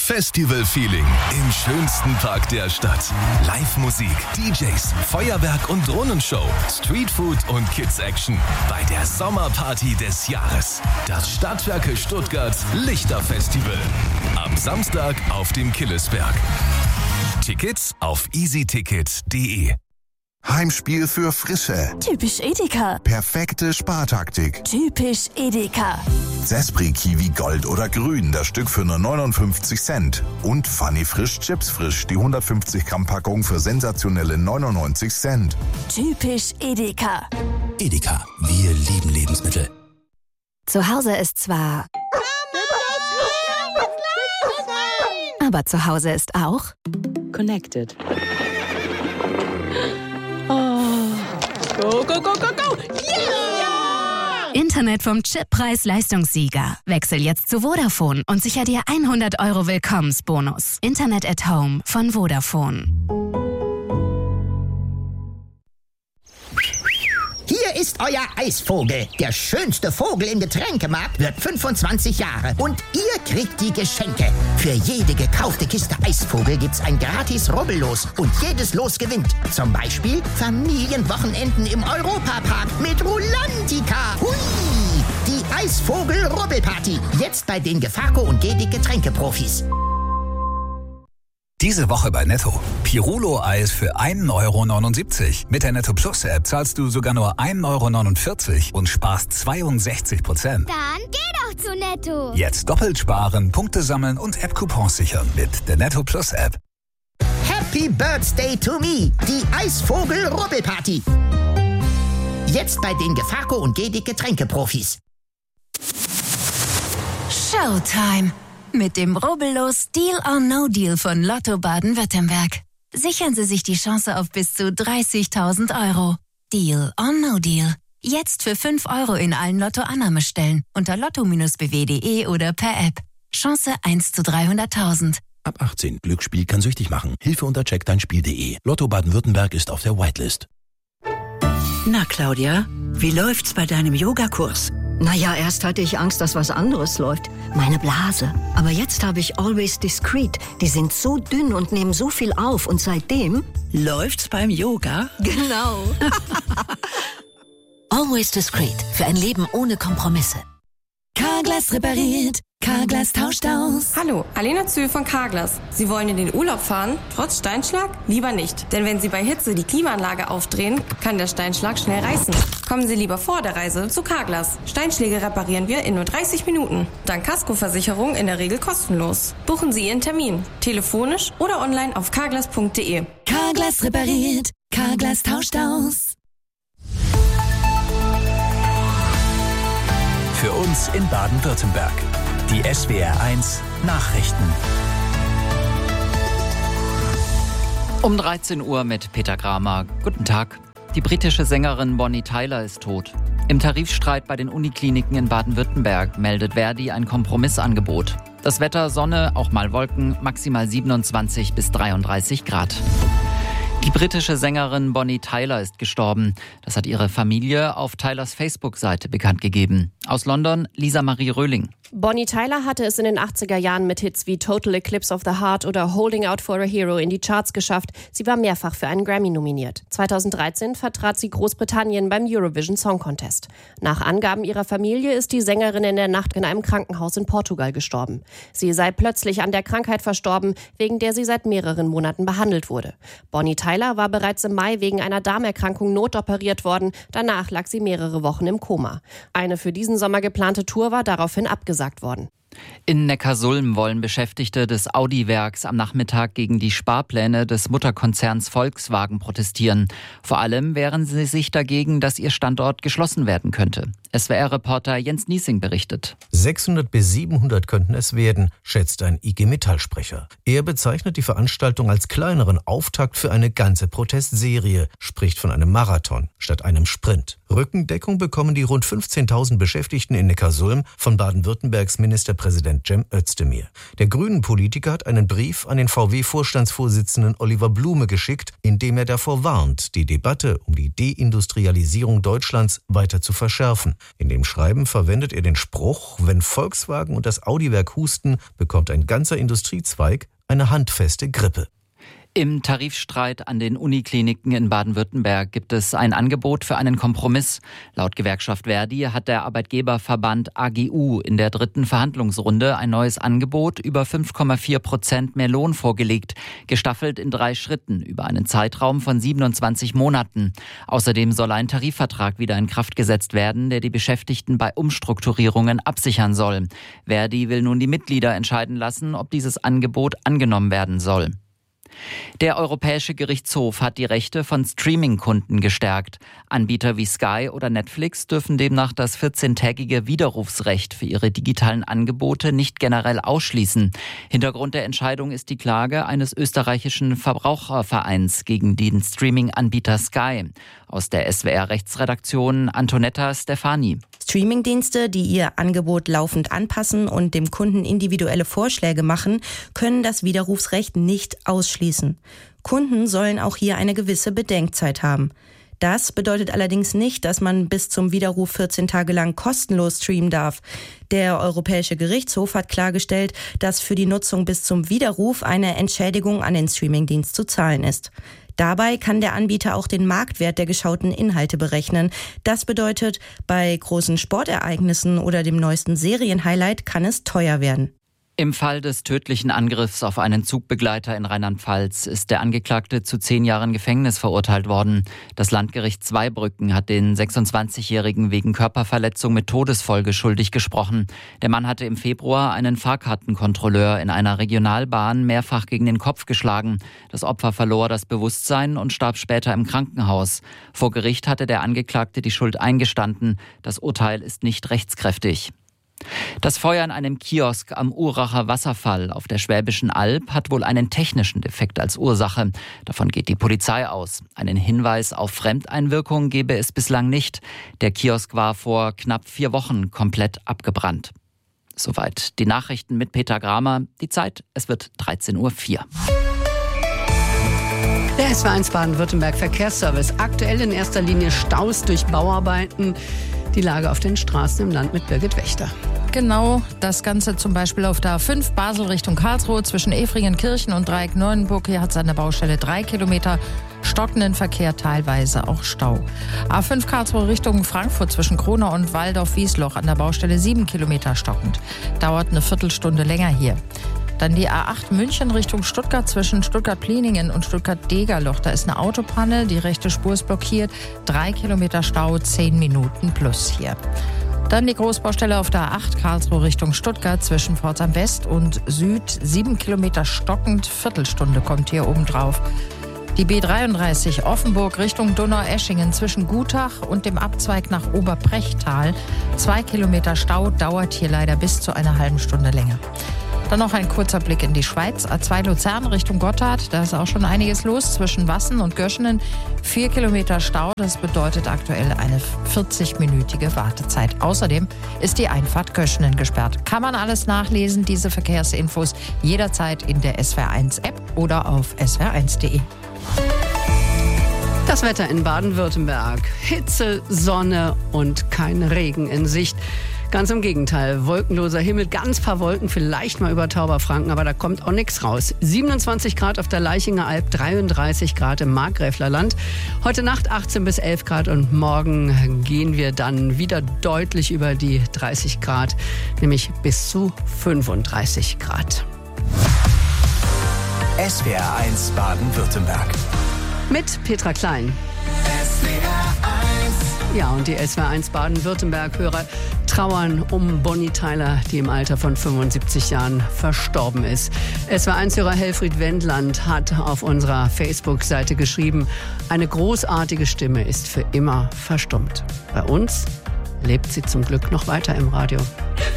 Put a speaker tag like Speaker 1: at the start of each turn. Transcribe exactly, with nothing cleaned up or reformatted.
Speaker 1: Festival-Feeling im schönsten Park der Stadt. Live-Musik, D Js, Feuerwerk und Drohnenshow, Streetfood und Kids-Action bei der Sommerparty des Jahres. Das Stadtwerke Stuttgart Lichterfestival. Am Samstag auf dem Killesberg. Tickets auf easyticket punkt de.
Speaker 2: Heimspiel für Frische.
Speaker 3: Typisch Edeka.
Speaker 2: Perfekte Spartaktik.
Speaker 3: Typisch Edeka.
Speaker 2: Zespri Kiwi Gold oder Grün, das Stück für nur neunundfünfzig Cent. Und Funny Frisch Chips Frisch, die hundertfünfzig Gramm Packung für sensationelle neunundneunzig Cent.
Speaker 3: Typisch Edeka.
Speaker 4: Edeka, wir lieben Lebensmittel.
Speaker 3: Zu Hause ist zwar... Aber zu Hause ist auch...
Speaker 5: Connected. Go, go, go, go, go! Yeah!
Speaker 3: Internet vom Chip Preis-Leistungssieger. Wechsel jetzt zu Vodafone und sicher dir hundert Euro Willkommensbonus. Internet at Home von Vodafone.
Speaker 6: Hier ist euer Eisvogel. Der schönste Vogel im Getränkemarkt wird fünfundzwanzig Jahre. Und ihr kriegt die Geschenke. Für jede gekaufte Kiste Eisvogel gibt's ein gratis Rubbellos. Und jedes Los gewinnt. Zum Beispiel Familienwochenenden im Europapark mit Rulantica. Hui! Die Eisvogel-Rubbelparty. Jetzt bei den Gefaco und Gedig Getränkeprofis.
Speaker 4: Diese Woche bei Netto. Pirulo-Eis für ein Euro neunundsiebzig. Mit der Netto Plus App zahlst du sogar nur ein Euro neunundvierzig und sparst zweiundsechzig Prozent.
Speaker 7: Dann geh doch zu Netto.
Speaker 4: Jetzt doppelt sparen, Punkte sammeln und App-Coupons sichern mit der Netto Plus App.
Speaker 6: Happy Birthday to me. Die Eisvogel-Rubbelparty. Jetzt bei den Gefaco und Gedig Getränkeprofis.
Speaker 3: Showtime. Mit dem Rubbellos Deal or No Deal von Lotto Baden-Württemberg. Sichern Sie sich die Chance auf bis zu dreißigtausend Euro. Deal or No Deal. Jetzt für fünf Euro in allen Lotto-Annahmestellen unter lotto b w punkt de oder per App. Chance eins zu dreihunderttausend.
Speaker 8: Ab achtzehn. Glücksspiel kann süchtig machen. Hilfe unter check dein spiel punkt de. Lotto Baden-Württemberg ist auf der Whitelist.
Speaker 9: Na, Claudia, wie läuft's bei deinem Yogakurs?
Speaker 10: Naja, erst hatte ich Angst, dass was anderes läuft. Meine Blase. Aber jetzt habe ich Always Discreet. Die sind so dünn und nehmen so viel auf. Und seitdem...
Speaker 9: Läuft's beim Yoga?
Speaker 10: Genau.
Speaker 3: Always Discreet. Für ein Leben ohne Kompromisse. Carglass repariert. Carglass tauscht aus.
Speaker 11: Hallo, Alena Zühl von Carglass. Sie wollen in den Urlaub fahren, trotz Steinschlag? Lieber nicht. Denn wenn Sie bei Hitze die Klimaanlage aufdrehen, kann der Steinschlag schnell reißen. Kommen Sie lieber vor der Reise zu Carglass. Steinschläge reparieren wir in nur dreißig Minuten. Dank Kaskoversicherung in der Regel kostenlos. Buchen Sie Ihren Termin. Telefonisch oder online auf carglass punkt de.
Speaker 3: Carglass repariert. Carglass tauscht aus.
Speaker 4: Für uns in Baden-Württemberg. Die S W R eins Nachrichten.
Speaker 12: Um dreizehn Uhr mit Peter Kramer. Guten Tag. Die britische Sängerin Bonnie Tyler ist tot. Im Tarifstreit bei den Unikliniken in Baden-Württemberg meldet Verdi ein Kompromissangebot. Das Wetter Sonne, auch mal Wolken, maximal siebenundzwanzig bis dreiunddreißig Grad. Die britische Sängerin Bonnie Tyler ist gestorben. Das hat ihre Familie auf Tylers Facebook-Seite bekannt gegeben. Aus London, Lisa Marie Röhling.
Speaker 13: Bonnie Tyler hatte es in den achtziger Jahren mit Hits wie Total Eclipse of the Heart oder Holding Out for a Hero in die Charts geschafft. Sie war mehrfach für einen Grammy nominiert. zweitausenddreizehn vertrat sie Großbritannien beim Eurovision Song Contest. Nach Angaben ihrer Familie ist die Sängerin in der Nacht in einem Krankenhaus in Portugal gestorben. Sie sei plötzlich an der Krankheit verstorben, wegen der sie seit mehreren Monaten behandelt wurde. Bonnie Tyler war bereits im Mai wegen einer Darmerkrankung notoperiert worden. Danach lag sie mehrere Wochen im Koma. Eine für diesen Sommer geplante Tour war daraufhin abgesagt worden.
Speaker 12: In Neckarsulm wollen Beschäftigte des Audi-Werks am Nachmittag gegen die Sparpläne des Mutterkonzerns Volkswagen protestieren. Vor allem wehren sie sich dagegen, dass ihr Standort geschlossen werden könnte. S W R-Reporter Jens Niesing berichtet.
Speaker 14: sechshundert bis siebenhundert könnten es werden, schätzt ein I G Metall-Sprecher. Er bezeichnet die Veranstaltung als kleineren Auftakt für eine ganze Protestserie, spricht von einem Marathon statt einem Sprint. Rückendeckung bekommen die rund fünfzehntausend Beschäftigten in Neckarsulm von Baden-Württembergs Ministerpräsident Cem Özdemir. Der Grünen-Politiker hat einen Brief an den V W-Vorstandsvorsitzenden Oliver Blume geschickt, in dem er davor warnt, die Debatte um die Deindustrialisierung Deutschlands weiter zu verschärfen. In dem Schreiben verwendet er den Spruch, wenn Volkswagen und das Audi-Werk husten, bekommt ein ganzer Industriezweig eine handfeste Grippe.
Speaker 12: Im Tarifstreit an den Unikliniken in Baden-Württemberg gibt es ein Angebot für einen Kompromiss. Laut Gewerkschaft Verdi hat der Arbeitgeberverband A G U in der dritten Verhandlungsrunde ein neues Angebot über fünf Komma vier Prozent mehr Lohn vorgelegt, gestaffelt in drei Schritten über einen Zeitraum von siebenundzwanzig Monaten. Außerdem soll ein Tarifvertrag wieder in Kraft gesetzt werden, der die Beschäftigten bei Umstrukturierungen absichern soll. Verdi will nun die Mitglieder entscheiden lassen, ob dieses Angebot angenommen werden soll. Der Europäische Gerichtshof hat die Rechte von Streaming-Kunden gestärkt. Anbieter wie Sky oder Netflix dürfen demnach das vierzehntägige Widerrufsrecht für ihre digitalen Angebote nicht generell ausschließen. Hintergrund der Entscheidung ist die Klage eines österreichischen Verbrauchervereins gegen den Streaming-Anbieter Sky. Aus der S W R-Rechtsredaktion Antonetta Stefani.
Speaker 15: Streamingdienste, die ihr Angebot laufend anpassen und dem Kunden individuelle Vorschläge machen, können das Widerrufsrecht nicht ausschließen. Kunden sollen auch hier eine gewisse Bedenkzeit haben. Das bedeutet allerdings nicht, dass man bis zum Widerruf vierzehn Tage lang kostenlos streamen darf. Der Europäische Gerichtshof hat klargestellt, dass für die Nutzung bis zum Widerruf eine Entschädigung an den Streamingdienst zu zahlen ist. Dabei kann der Anbieter auch den Marktwert der geschauten Inhalte berechnen. Das bedeutet, bei großen Sportereignissen oder dem neuesten Serienhighlight kann es teuer werden.
Speaker 12: Im Fall des tödlichen Angriffs auf einen Zugbegleiter in Rheinland-Pfalz ist der Angeklagte zu zehn Jahren Gefängnis verurteilt worden. Das Landgericht Zweibrücken hat den sechsundzwanzigjährigen wegen Körperverletzung mit Todesfolge schuldig gesprochen. Der Mann hatte im Februar einen Fahrkartenkontrolleur in einer Regionalbahn mehrfach gegen den Kopf geschlagen. Das Opfer verlor das Bewusstsein und starb später im Krankenhaus. Vor Gericht hatte der Angeklagte die Schuld eingestanden. Das Urteil ist nicht rechtskräftig. Das Feuer in einem Kiosk am Uracher Wasserfall auf der Schwäbischen Alb hat wohl einen technischen Defekt als Ursache. Davon geht die Polizei aus. Einen Hinweis auf Fremdeinwirkung gebe es bislang nicht. Der Kiosk war vor knapp vier Wochen komplett abgebrannt. Soweit die Nachrichten mit Peter Gramer. Die Zeit, es wird dreizehn Uhr vier.
Speaker 16: Der S W R eins Baden-Württemberg Verkehrsservice. Aktuell in erster Linie Staus durch Bauarbeiten. Die Lage auf den Straßen im Land mit Birgit Wächter.
Speaker 17: Genau, das Ganze zum Beispiel auf der A fünf Basel Richtung Karlsruhe zwischen Efringenkirchen und Dreieck-Neuenburg. Hier hat es an der Baustelle drei Kilometer stockenden Verkehr, teilweise auch Stau. A fünf Karlsruhe Richtung Frankfurt zwischen Kronau und Waldorf-Wiesloch an der Baustelle sieben Kilometer stockend. Dauert eine Viertelstunde länger hier. Dann die A acht München Richtung Stuttgart zwischen Stuttgart-Pliningen und Stuttgart-Degerloch. Da ist eine Autopanne, die rechte Spur ist blockiert. Drei Kilometer Stau, zehn Minuten plus hier. Dann die Großbaustelle auf der A acht Karlsruhe Richtung Stuttgart zwischen Pforzheim West und Süd. Sieben Kilometer stockend, Viertelstunde kommt hier oben drauf. Die B dreiunddreißig Offenburg Richtung Donaueschingen zwischen Gutach und dem Abzweig nach Oberbrechtal. Zwei Kilometer Stau, dauert hier leider bis zu einer halben Stunde länger. Dann noch ein kurzer Blick in die Schweiz. A zwei Luzern Richtung Gotthard. Da ist auch schon einiges los zwischen Wassen und Göschenen. Vier Kilometer Stau. Das bedeutet aktuell eine vierzigminütige Wartezeit. Außerdem ist die Einfahrt Göschenen gesperrt. Kann man alles nachlesen, diese Verkehrsinfos, jederzeit in der S W R eins App oder auf S W R eins punkt de.
Speaker 16: Das Wetter in Baden-Württemberg. Hitze, Sonne und kein Regen in Sicht. Ganz im Gegenteil, wolkenloser Himmel, ganz paar Wolken, vielleicht mal über Tauberfranken, aber da kommt auch nichts raus. siebenundzwanzig Grad auf der Leichinger Alb, dreiunddreißig Grad im Markgräflerland. Heute Nacht achtzehn bis elf Grad und morgen gehen wir dann wieder deutlich über die dreißig Grad, nämlich bis zu fünfunddreißig Grad.
Speaker 1: S W R eins Baden-Württemberg.
Speaker 16: Mit Petra Klein.
Speaker 1: S W R eins.
Speaker 16: Ja, und die S W R eins Baden-Württemberg-Hörer trauern um Bonnie Tyler, die im Alter von fünfundsiebzig Jahren verstorben ist. S W R eins-Hörer Helfried Wendland hat auf unserer Facebook-Seite geschrieben, eine großartige Stimme ist für immer verstummt. Bei uns lebt sie zum Glück noch weiter im Radio.